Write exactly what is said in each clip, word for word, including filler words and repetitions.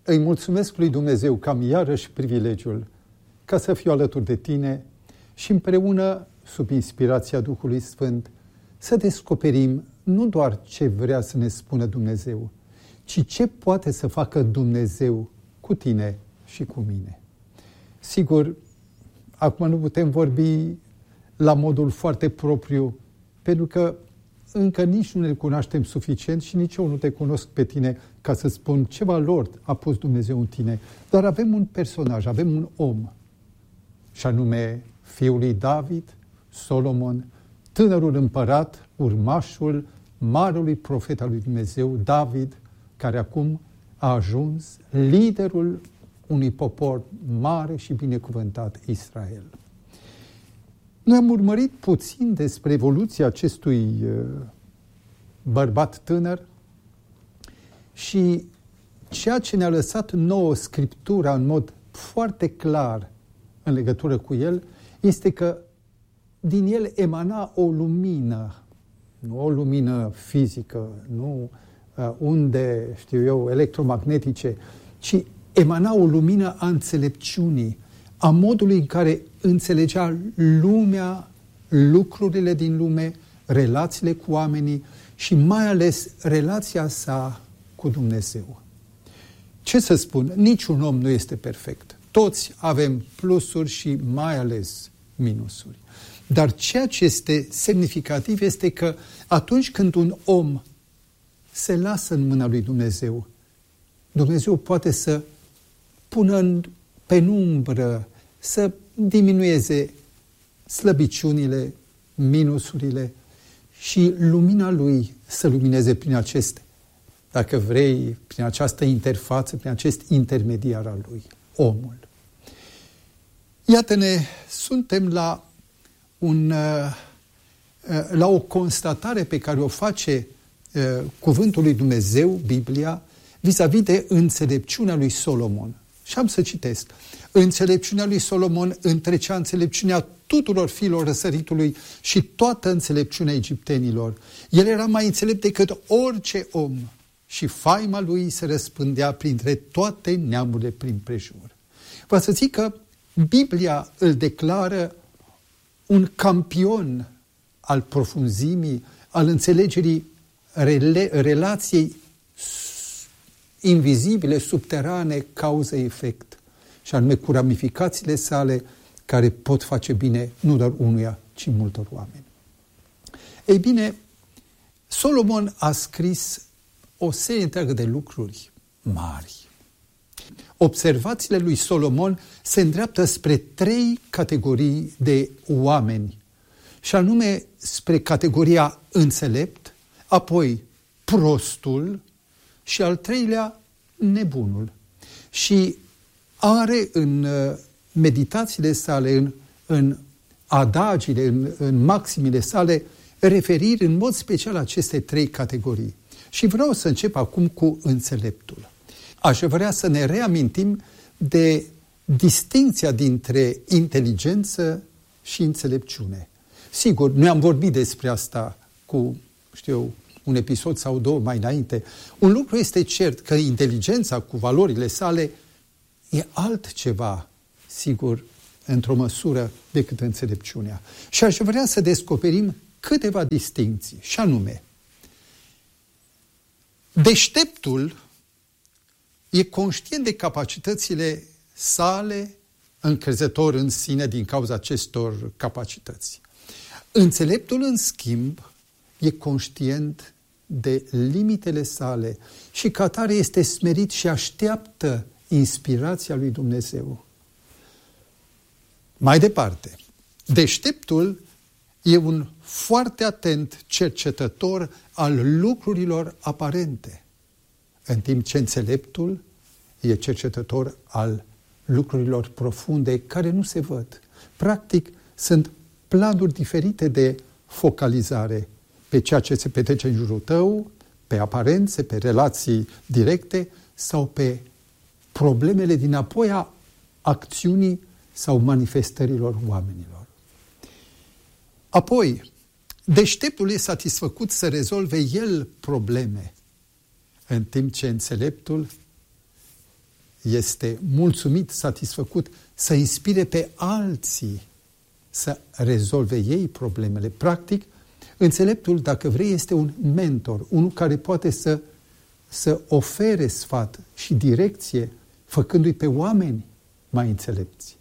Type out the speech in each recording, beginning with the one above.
Îi mulțumesc lui Dumnezeu că am iarăși privilegiul ca să fiu alături de tine și împreună, sub inspirația Duhului Sfânt, să descoperim nu doar ce vrea să ne spună Dumnezeu, ci ce poate să facă Dumnezeu cu tine și cu mine. Sigur, acum nu putem vorbi la modul foarte propriu, pentru că încă nici nu ne cunoaștem suficient și nici eu nu te cunosc pe tine ca să spun ce valori a pus Dumnezeu în tine. Dar avem un personaj, avem un om, și anume fiul lui David, Solomon, tânărul împărat, urmașul marelui profet al lui Dumnezeu, David, care acum a ajuns liderul unui popor mare și binecuvântat, Israel. Noi am urmărit puțin despre evoluția acestui bărbat tânăr și ceea ce ne-a lăsat nouă Scriptura în mod foarte clar în legătură cu el este că din el emana o lumină, nu o lumină fizică, nu unde, știu eu, electromagnetice, ci emana o lumină a înțelepciunii, a modului în care înțelegea lumea, lucrurile din lume, relațiile cu oamenii și mai ales relația sa cu Dumnezeu. Ce să spun? Niciun om nu este perfect. Toți avem plusuri și mai ales minusuri. Dar ceea ce este semnificativ este că atunci când un om se lasă în mâna lui Dumnezeu, Dumnezeu poate să pună în penumbră, să diminueze slăbiciunile, minusurile și lumina lui să lumineze prin aceste, dacă vrei, prin această interfață, prin acest intermediar al lui, omul. Iată-ne, suntem la, un, la o constatare pe care o face cuvântul lui Dumnezeu, Biblia, vis-a-vis de înțelepciunea lui Solomon. Și am să citesc. Înțelepciunea lui Solomon întrecea înțelepciunea tuturor fiilor răsăritului și toată înțelepciunea egiptenilor. El era mai înțelept decât orice om și faima lui se răspândea printre toate neamurile prin prejur. Vă să zic că Biblia îl declară un campion al profunzimii, al înțelegerii rele- relației invizibile, subterane, cauză-efect, și anume cu ramificațiile sale care pot face bine nu doar unuia, ci multor oameni. Ei bine, Solomon a scris o serie întreagă de lucruri mari. Observațiile lui Solomon se îndreaptă spre trei categorii de oameni, și anume spre categoria înțelept, apoi prostul și al treilea nebunul. Și are în meditațiile sale, în, în adagiile, în, în maximile sale, referiri în mod special aceste trei categorii. Și vreau să încep acum cu înțeleptul. Aș vrea să ne reamintim de distincția dintre inteligență și înțelepciune. Sigur, noi am vorbit despre asta cu, știu, un episod sau două mai înainte. Un lucru este cert, că inteligența cu valorile sale e altceva, sigur, într-o măsură decât înțelepciunea. Și aș vrea să descoperim câteva distincții, și anume, deșteptul e conștient de capacitățile sale, încrezător în sine din cauza acestor capacități. Înțeleptul, în schimb, e conștient de limitele sale și ca tare este smerit și așteaptă inspirația lui Dumnezeu. Mai departe, deșteptul e un foarte atent cercetător al lucrurilor aparente, în timp ce înțeleptul e cercetător al lucrurilor profunde care nu se văd. Practic, sunt planuri diferite de focalizare pe ceea ce se petrece în jurul tău, pe aparențe, pe relații directe sau pe problemele dinapoi a acțiunii sau manifestărilor oamenilor. Apoi, deșteptul e satisfăcut să rezolve el probleme, în timp ce înțeleptul este mulțumit, satisfăcut, să inspire pe alții să rezolve ei problemele. Practic, înțeleptul, dacă vrei, este un mentor, unul care poate să, să ofere sfat și direcție, făcându-i pe oameni mai înțelepți.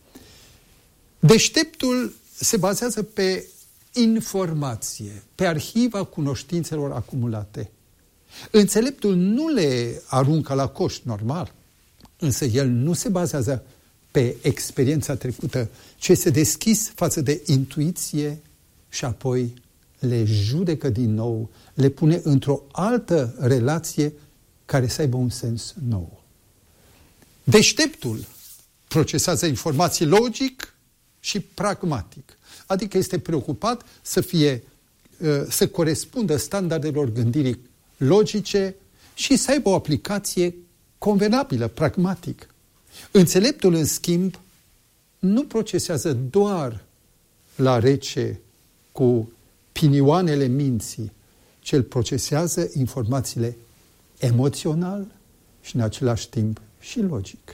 Deșteptul se bazează pe informație, pe arhiva cunoștințelor acumulate. Înțeleptul nu le aruncă la coș normal, însă el nu se bazează pe experiența trecută, ci este deschis față de intuiție și apoi le judecă din nou, le pune într-o altă relație care să aibă un sens nou. Deșteptul procesează informații logic și pragmatic, adică este preocupat să fie, să corespundă standardelor gândirii logice și să aibă o aplicație convenabilă, pragmatic. Înțeleptul, în schimb, nu procesează doar la rece cu pinioanele minții, ci el procesează informațiile emoțional și în același timp și logic.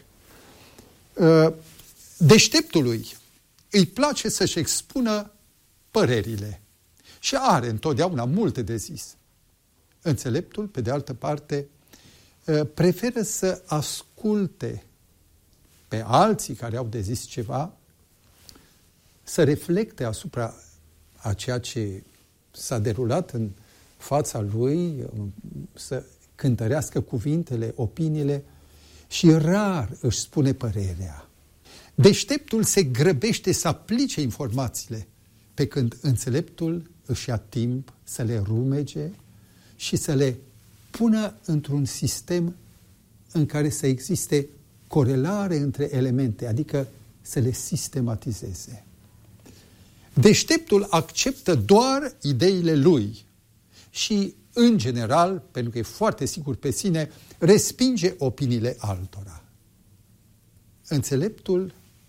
Deșteptului îi place să-și expună părerile și are întotdeauna multe de zis. Înțeleptul, pe de altă parte, preferă să asculte pe alții care au de zis ceva, să reflecte asupra a ceea ce s-a derulat în fața lui, să cântărească cuvintele, opiniile și rar își spune părerea. Deșteptul se grăbește să aplice informațiile, pe când înțeleptul își ia timp să le rumege și să le pună într-un sistem în care să existe corelare între elemente, adică să le sistematizeze. Deșteptul acceptă doar ideile lui și, în general, pentru că e foarte sigur pe sine, respinge opiniile altora. Înțeleptul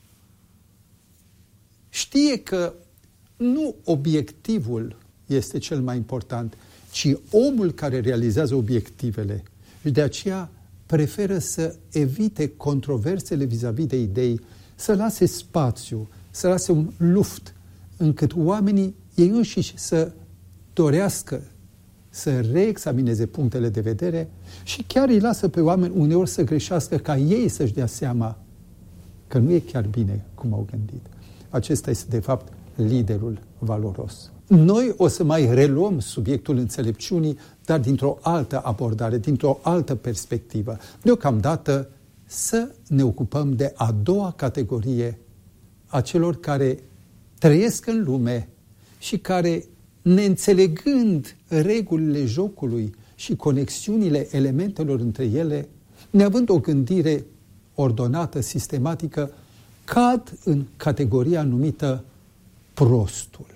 știe că nu obiectivul este cel mai important, ci omul care realizează obiectivele. Și de aceea preferă să evite controversele vis-a-vis de idei, să lase spațiu, să lase un luft, încât oamenii ei înșiși să dorească să reexamineze punctele de vedere și chiar îi lasă pe oameni uneori să greșească ca ei să-și dea seama că nu e chiar bine cum au gândit. Acesta este, de fapt, liderul valoros. Noi o să mai reluăm subiectul înțelepciunii, dar dintr-o altă abordare, dintr-o altă perspectivă. Deocamdată să ne ocupăm de a doua categorie a celor care trăiesc în lume și care, neînțelegând regulile jocului și conexiunile elementelor între ele, neavând o gândire ordonată, sistematică, cad în categoria numită prostul.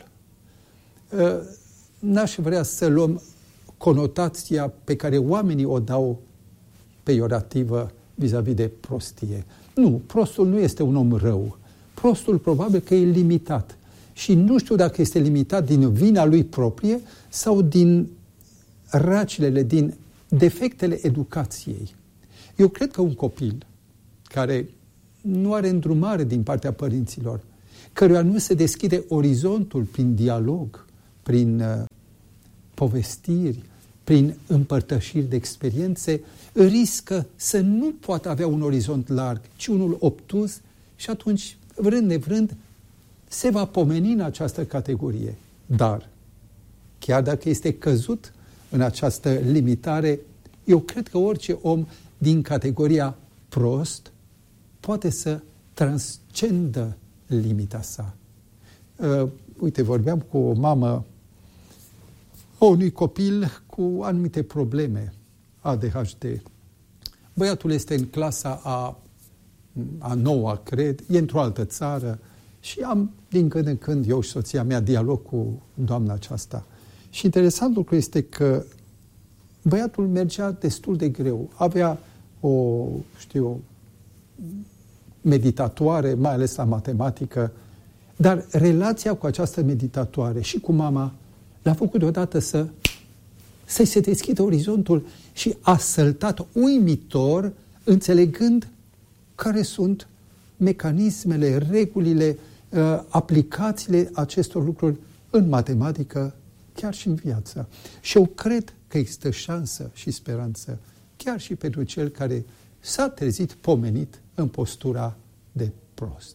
N-aș vrea să luăm conotația pe care oamenii o dau peiorativă vis-a-vis de prostie. Nu, prostul nu este un om rău. Prostul probabil că e limitat. Și nu știu dacă este limitat din vina lui proprie sau din racilele, din defectele educației. Eu cred că un copil care nu are îndrumare din partea părinților, căruia nu se deschide orizontul prin dialog, prin uh, povestiri, prin împărtășiri de experiențe, riscă să nu poată avea un orizont larg, ci unul obtuz și atunci, vrând nevrând, se va pomeni în această categorie. Dar, chiar dacă este căzut în această limitare, eu cred că orice om din categoria prost poate să transcendă limita sa. Uh, uite, vorbeam cu o mamă a unui copil cu anumite probleme A D H D. Băiatul este în clasa a, a noua, cred, e într-o altă țară și am, din când în când, eu și soția mea, dialog cu doamna aceasta. Și interesant lucru este că băiatul mergea destul de greu. Avea o, știu, meditatoare, mai ales la matematică, dar relația cu această meditatoare și cu mama l-a făcut deodată să, să se deschidă orizontul și a săltat uimitor înțelegând care sunt mecanismele, regulile, aplicațiile acestor lucruri în matematică, chiar și în viață. Și eu cred că există șansă și speranță, chiar și pentru cel care s-a trezit pomenit în postura de prost.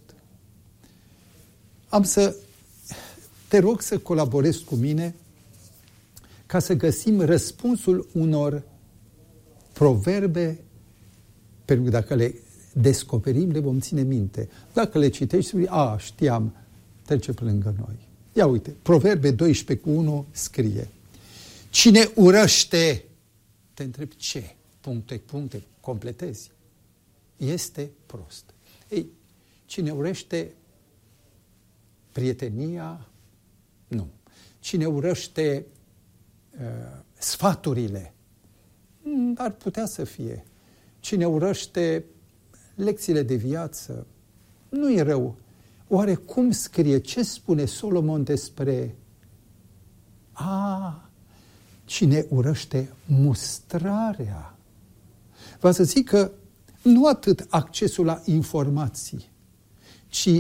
Am să te rog să colaborezi cu mine ca să găsim răspunsul unor proverbe, pentru că dacă le descoperim, le vom ține minte. Dacă le citești, spui, a, știam, trece pe lângă noi. Ia uite, Proverbe doisprezece cu unu scrie: cine urăște, te întreb ce, puncte, puncte, completezi, este prost. Ei, cine urăște prietenia, nu. Cine urăște uh, sfaturile, ar putea să fie. Cine urăște lecțiile de viață, nu e rău. Oare cum scrie? Ce spune Solomon despre... A, cine urăște mustrarea. Va să zic că nu atât accesul la informații, ci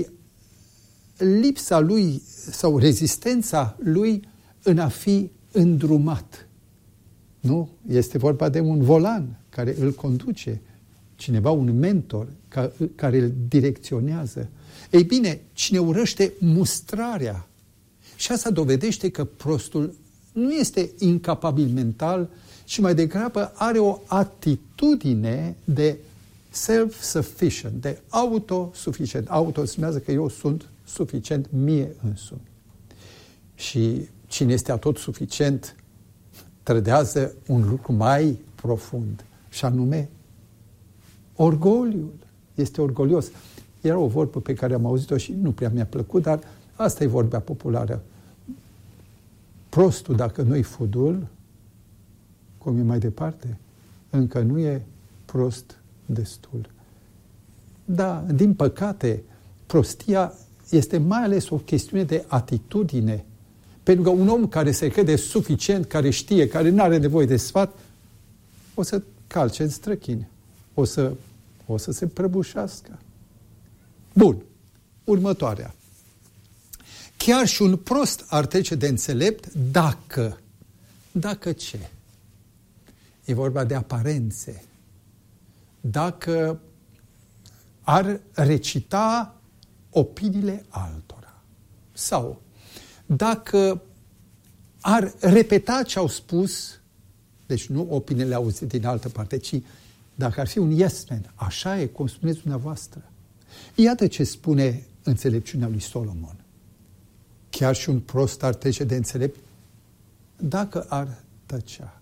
lipsa lui sau rezistența lui în a fi îndrumat. Nu? Este vorba de un volan care îl conduce, cineva, un mentor ca, care îl direcționează. Ei bine, cine urăște mustrarea, și asta dovedește că prostul nu este incapabil mental, ci mai degrabă are o atitudine de self-sufficient, de autosuficient. Auto înseamnă că eu sunt suficient mie însumi. Și cine este atot suficient trădează un lucru mai profund, și anume orgoliul. Este orgolios. Era o vorbă pe care am auzit-o și nu prea mi-a plăcut, dar asta e vorba populară. Prostul, dacă nu-i fudul, cum e mai departe, încă nu e prost destul. Da, din păcate, prostia este mai ales o chestiune de atitudine. Pentru că un om care se crede suficient, care știe, care nu are nevoie de sfat, o să calce în străchini. O să, o să se prăbușească. Bun. Următoarea. Chiar și un prost ar trece de înțelept dacă. Dacă ce? E vorba de aparențe. Dacă ar recita opiniile altora. Sau dacă ar repeta ce au spus, deci nu opiniile auzite din altă parte, ci dacă ar fi un yes man, așa e, cum spuneți dumneavoastră. Iată ce spune înțelepciunea lui Solomon. Chiar și un prost ar trece de înțelept dacă ar tăcea.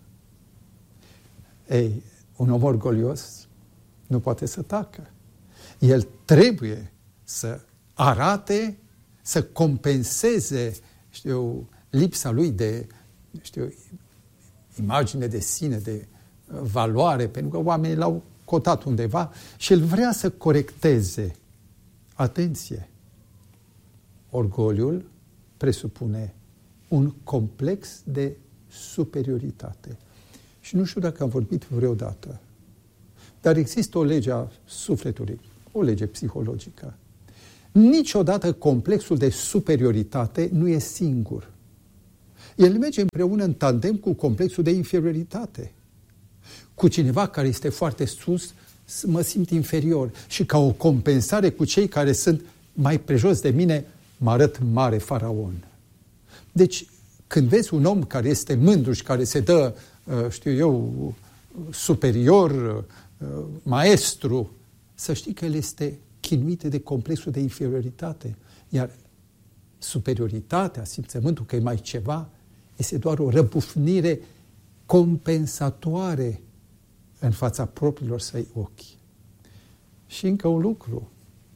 Ei, un om orgolios nu poate să tacă. El trebuie să arate, să compenseze, știu, lipsa lui de, știu, imagine de sine, de valoare, pentru că oamenii l-au cotat undeva și el vrea să corecteze. Atenție! Orgoliul presupune un complex de superioritate. Și nu știu dacă am vorbit vreodată, dar există o lege a sufletului, o lege psihologică. Niciodată complexul de superioritate nu e singur. El merge împreună în tandem cu complexul de inferioritate. Cu cineva care este foarte sus, mă simt inferior. Și ca o compensare cu cei care sunt mai prejos de mine, mă arăt mare faraon. Deci, când vezi un om care este mândru și care se dă, știu eu, superior, maestru, să știi că el este chinuit de complexul de inferioritate. Iar superioritatea, simțământul că e mai ceva, este doar o răbufnire compensatoare în fața propriilor săi ochi. Și încă un lucru.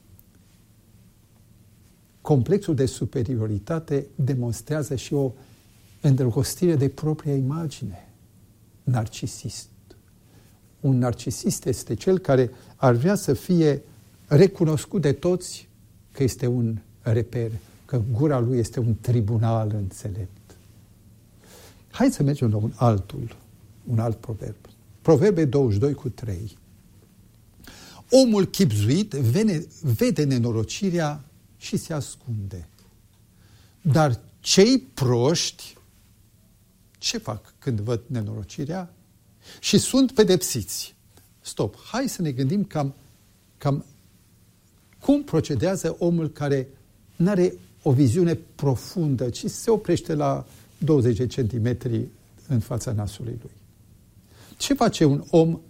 Complexul de superioritate demonstrează și o îndrăgostire de propria imagine. Narcisist. Un narcisist este cel care ar vrea să fie recunoscut de toți că este un reper, că gura lui este un tribunal înțelept. Hai să mergem la un altul, un alt proverb. Proverbe douăzeci și doi cu trei. omul chibzuit vede, vede nenorocirea și se ascunde. Dar cei proști ce fac când văd nenorocirea? Și sunt pedepsiți. Stop, hai să ne gândim cam, cam cum procedează omul care nu are o viziune profundă, ci se oprește la douăzeci de centimetri în fața nasului lui. Ce face un om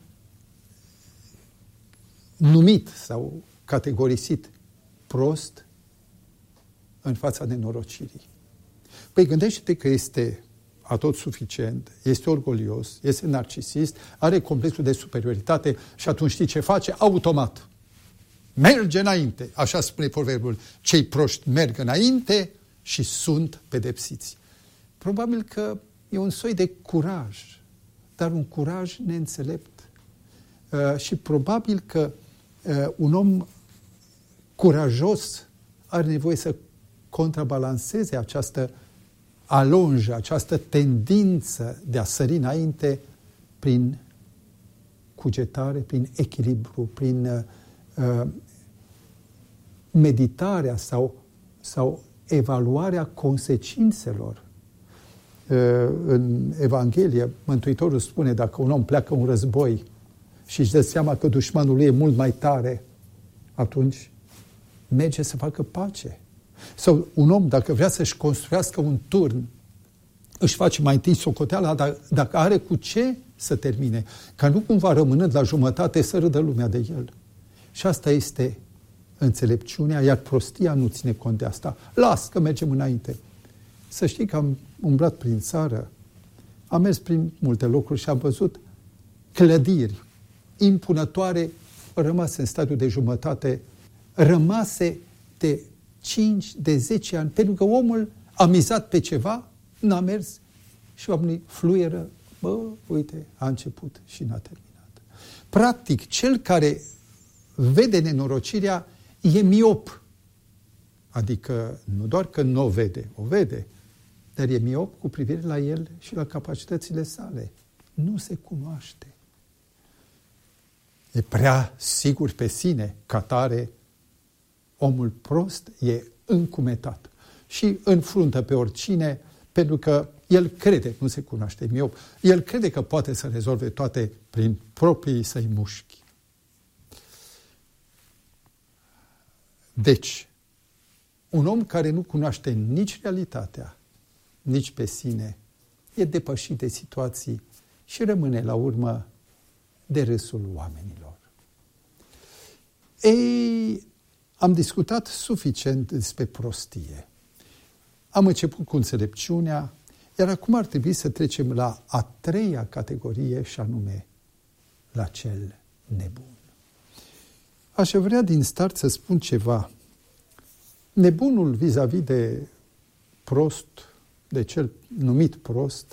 numit sau categorisit prost în fața nenorocirii? Păi gândește-te că este atot suficient, este orgolios, este narcisist, are complexul de superioritate și atunci știi ce face? Automat. Merge înainte. Așa spune proverbul. Cei proști merg înainte și sunt pedepsiți. Probabil că e un soi de curaj, dar un curaj neînțelept. Uh, și probabil că uh, un om curajos are nevoie să contrabalanceze această alonjă, această tendință de a sări înainte prin cugetare, prin echilibru, prin uh, meditarea sau, sau evaluarea consecințelor. Uh, în Evanghelie, Mântuitorul spune, dacă un om pleacă un război și își dă seama că dușmanul lui e mult mai tare, atunci merge să facă pace. Sau un om, dacă vrea să-și construiască un turn, își face mai întâi socoteala, dar dacă are cu ce să termine, ca nu cumva rămânând la jumătate să râdă lumea de el. Și asta este înțelepciunea, iar prostia nu ține cont de asta. Las că mergem înainte. Să știi că am umblat prin țară, am mers prin multe locuri și am văzut clădiri impunătoare rămase în stadiu de jumătate, rămase de cinci, de zece ani, pentru că omul a mizat pe ceva, n-a mers și oamenii fluieră, bă, uite, a început și n-a terminat. Practic, cel care vede nenorocirea e miop. Adică nu doar că nu o vede, o vede, dar e miop cu privire la el și la capacitățile sale. Nu se cunoaște. E prea sigur pe sine, ca tare, omul prost e încumetat și înfruntă pe oricine, pentru că el crede, nu se cunoaște, miop, el crede că poate să rezolve toate prin proprii săi mușchi. Deci, un om care nu cunoaște nici realitatea, nici pe sine, e depășit de situații și rămâne la urmă de râsul oamenilor. Ei, am discutat suficient despre prostie. Am început cu înțelepciunea, iar acum ar trebui să trecem la a treia categorie, și anume la cel nebun. Aș vrea din start să spun ceva. Nebunul vis-a-vis de prost, de cel numit prost,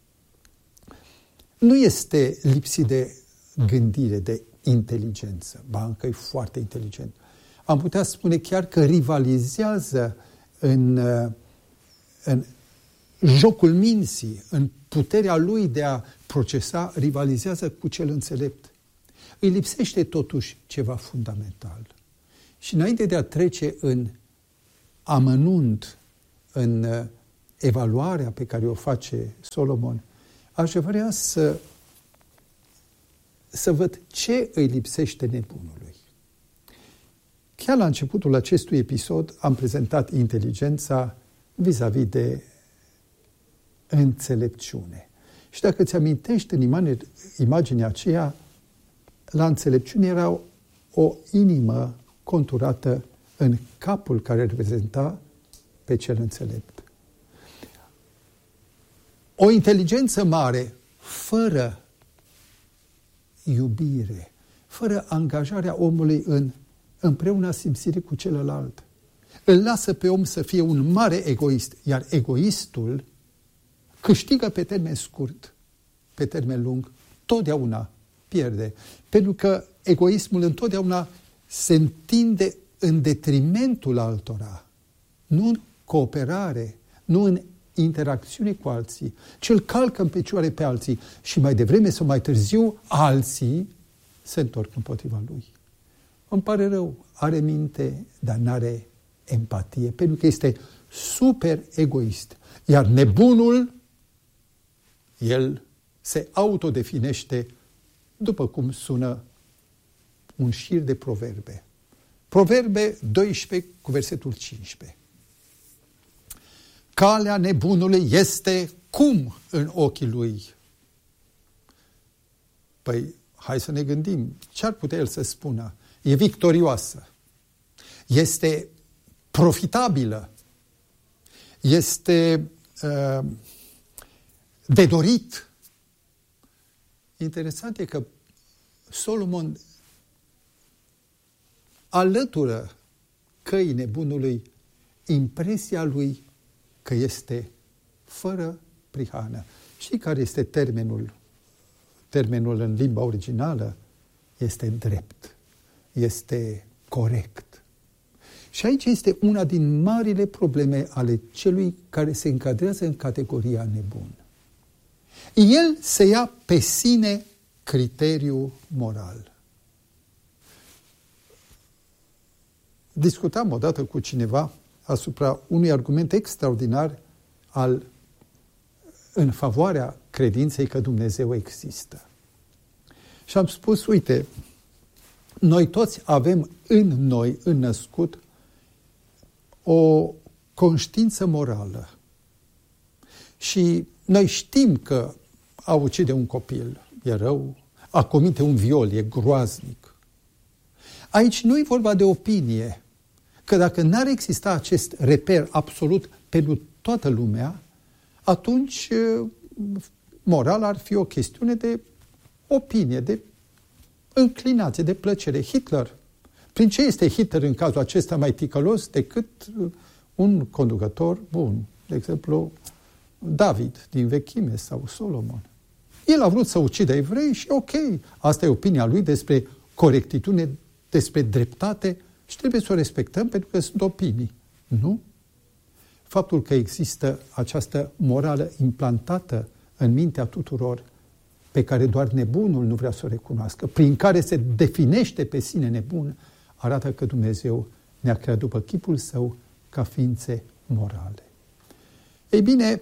nu este lipsit de gândire, de inteligență. Ba, încă e foarte inteligent. Am putea spune chiar că rivalizează în, în jocul minții, în puterea lui de a procesa, rivalizează cu cel înțelept. Îi lipsește totuși ceva fundamental. Și înainte de a trece în amănunt, în evaluarea pe care o face Solomon, aș vrea să, să văd ce îi lipsește nebunului. Chiar la începutul acestui episod am prezentat inteligența vis-a-vis de înțelepciune. Și dacă îți amintești în imaginea aceea, la înțelepciune era o inimă conturată în capul care reprezenta pe cel înțelept. O inteligență mare, fără iubire, fără angajarea omului în împreună simțire cu celălalt, îl lasă pe om să fie un mare egoist, iar egoistul câștigă pe termen scurt, pe termen lung, totdeauna pierde. Pentru că egoismul întotdeauna se întinde în detrimentul altora, nu în cooperare, nu în interacțiune cu alții, ci îl calcă în picioare pe alții și mai devreme sau mai târziu alții se întorc împotriva lui. îmi pare rău, are minte, dar n-are empatie, pentru că este super egoist. Iar nebunul, el se autodefinește după cum sună un șir de proverbe. Proverbe doisprezece cu versetul cincisprezece. Calea nebunului este cum în ochii lui? Păi, hai să ne gândim. Ce ar putea el să spună? E victorioasă. Este profitabilă. Este uh, de dorit. Interesant e că Solomon alătură căii nebunului impresia lui că este fără prihană. Și care este termenul? Termenul în limba originală este drept, este corect. Și aici este una din marile probleme ale celui care se încadrează în categoria nebun. El se ia pe sine criteriu moral. Discutam odată cu cineva asupra unui argument extraordinar al, în favoarea credinței că Dumnezeu există. Și am spus, uite, noi toți avem în noi, înnăscut, o conștiință morală. Și noi știm că a ucide un copil e rău, a comite un viol e groaznic. Aici nu e vorba de opinie, că dacă n-ar exista acest reper absolut pentru toată lumea, atunci moral ar fi o chestiune de opinie, de înclinație, de plăcere. Hitler. Prin ce este Hitler în cazul acesta mai ticălos decât un conducător bun? De exemplu, David din vechime sau Solomon. El a vrut să ucidă evrei și ok, asta e opinia lui despre corectitudine, despre dreptate și trebuie să o respectăm pentru că sunt opinii. Nu? Faptul că există această morală implantată în mintea tuturor, pe care doar nebunul nu vrea să o recunoască, prin care se definește pe sine nebun, arată că Dumnezeu ne-a creat după chipul Său ca ființe morale. Ei bine,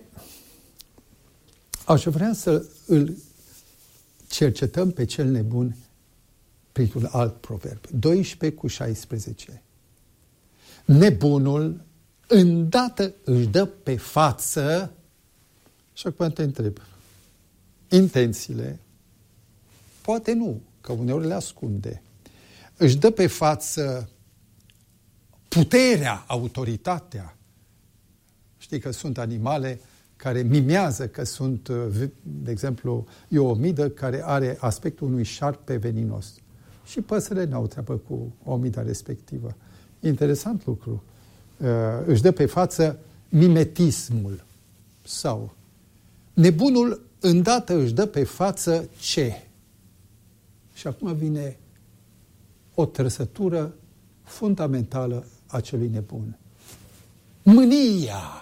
aș vrea să îl cercetăm pe cel nebun printr-un alt proverb. doisprezece cu șaisprezece. Nebunul îndată își dă pe față, și acum te întreb, intențiile, poate nu, că uneori le ascunde, își dă pe față puterea, autoritatea. Știi că sunt animale care mimează că sunt, de exemplu, e o omidă care are aspectul unui șarpe veninos. Și păsările n-au treabă cu omida respectivă. Interesant lucru. Își dă pe față mimetismul. Sau nebunul îndată își dă pe față ce? Și acum vine o trăsătură fundamentală a celui nebun. Mânia.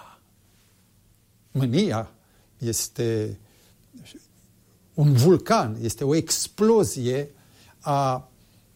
Mânia este un vulcan, este o explozie a,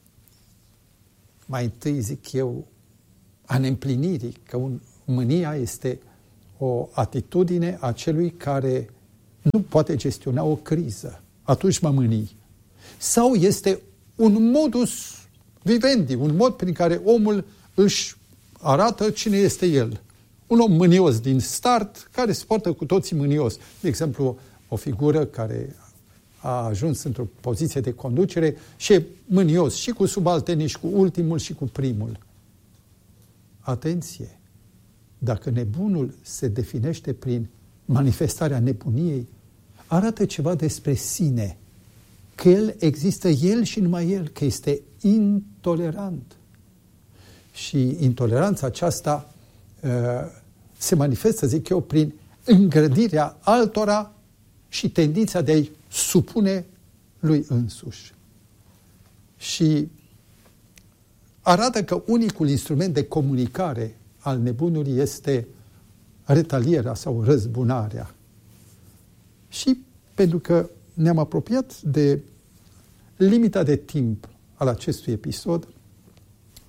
mai întâi zic eu, a neîmplinirii, că un, mânia este o atitudine a celui care nu poate gestiona o criză. Atunci mă mânii. Sau este un modus vivendi, un mod prin care omul își arată cine este el. Un om mânios din start, care se poartă cu toții mânios. De exemplu, o figură care a ajuns într-o poziție de conducere și e mânios și cu subalternii, și cu ultimul, și cu primul. Atenție! Dacă nebunul se definește prin manifestarea nebuniei, arată ceva despre sine, că el există el și numai el, că este intolerant. Și intoleranța aceasta uh, se manifestă, zic eu, prin îngrădirea altora și tendința de a-i supune lui însuși. Și arată că unicul instrument de comunicare al nebunului este retalierea sau răzbunarea. Și pentru că ne-am apropiat de limita de timp al acestui episod,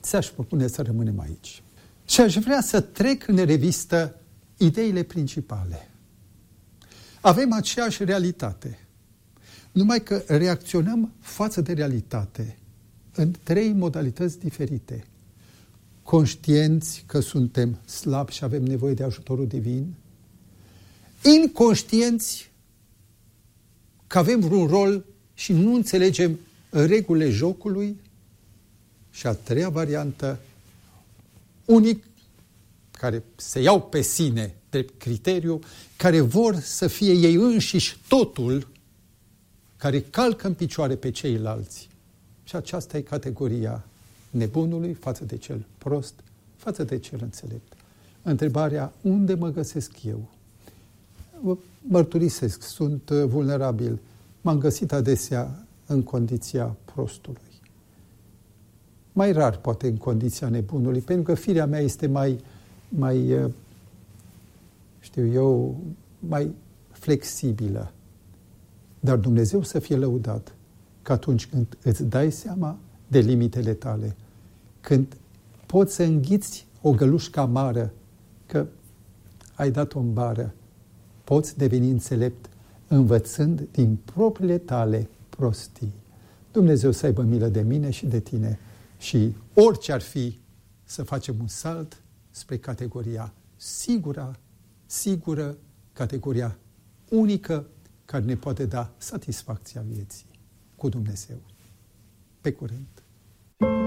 ți-aș propune să rămânem aici. Și aș vrea să trec în revistă ideile principale. Avem aceeași realitate, numai că reacționăm față de realitate în trei modalități diferite. Conștienți că suntem slabi și avem nevoie de ajutorul divin, inconștienți că avem vreun rol și nu înțelegem regulile jocului, și a treia variantă, unii care se iau pe sine drept criteriu, care vor să fie ei înșiși totul, care calcă în picioare pe ceilalți. Și aceasta e categoria nebunului față de cel prost, față de cel înțelept. Întrebarea, unde mă găsesc eu? Mărturisesc, sunt vulnerabil. M-am găsit adesea în condiția prostului. Mai rar, poate, în condiția nebunului, pentru că firea mea este mai, mai, știu eu, mai flexibilă. Dar Dumnezeu să fie lăudat că atunci când îți dai seama de limitele tale, când poți să înghiți o gălușcă amară, că ai dat-o în bară, poți deveni înțelept învățând din propriile tale prostii. Dumnezeu să aibă milă de mine și de tine și orice ar fi să facem un salt spre categoria sigură, sigură, categoria unică care ne poate da satisfacția vieții cu Dumnezeu. Pe curând!